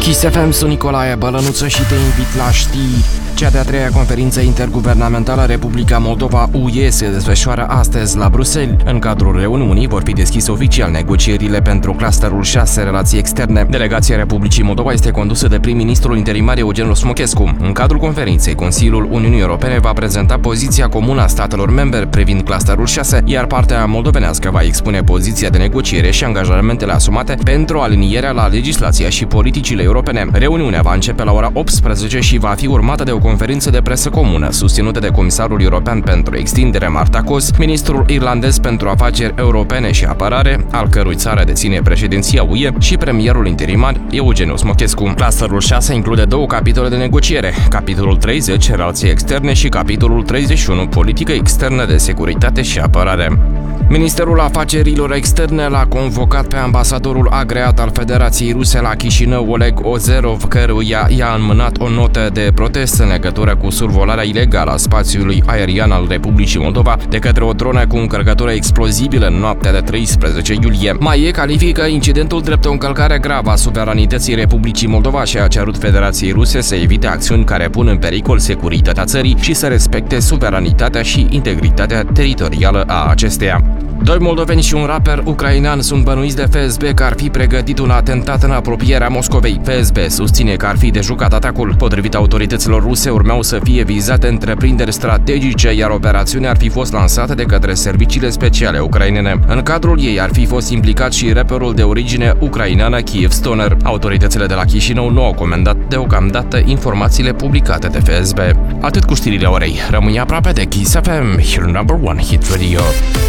Kiss FM, sunt Nicolae Bălănuță și te invit la știri. Cea de-a treia conferință interguvernamentală Republica Moldova-UE se desfășoară astăzi la Bruxelles. În cadrul reuniunii vor fi deschise oficial negocierile pentru clusterul 6 relații externe. Delegația Republicii Moldova este condusă de prim-ministrul interimar Eugen Smochescu. În cadrul conferinței, Consiliul Uniunii Europene va prezenta poziția comună a statelor membre privind clusterul 6, iar partea moldovenească va expune poziția de negociere și angajamentele asumate pentru alinierea la legislația și politicile europene. Reuniunea va începe la ora 18 și va fi urmată de o conferință de presă comună susținută de Comisarul European pentru Extindere Marta Kos, ministrul irlandez pentru afaceri europene și apărare, al cărui țară deține președinția UE, și premierul interimar Eugen Smochescu. Clusterul 6 include două capitole de negociere, capitolul 30, relații externe, și capitolul 31, politică externă de securitate și apărare. Ministerul Afacerilor Externe l-a convocat pe ambasadorul agreat al Federației Ruse la Chișinău, Oleg Ozerov, căruia i-a înmânat o notă de protest în legătură cu survolarea ilegală a spațiului aerian al Republicii Moldova de către o dronă cu încărcătură explozibilă în noaptea de 13 iulie. MAIE califică incidentul drept o încălcare gravă a suveranității Republicii Moldova și a cerut Federației Ruse să evite acțiuni care pun în pericol securitatea țării și să respecte suveranitatea și integritatea teritorială a acesteia. Doi moldoveni și un rapper ucrainean sunt bănuiți de FSB că ar fi pregătit un atentat în apropierea Moscovei. FSB susține că ar fi de jucat atacul. Potrivit autorităților ruse, urmeau să fie vizate întreprinderi strategice, iar operațiunea ar fi fost lansată de către serviciile speciale ucrainene. În cadrul ei ar fi fost implicat și rapperul de origine ucraineană Kyivstoner. Autoritățile de la Chișinău nu au comentat deocamdată informațiile publicate de FSB. Atât cu știrile orei. Rămâi aproape de Kiss FM, your number one hit radio.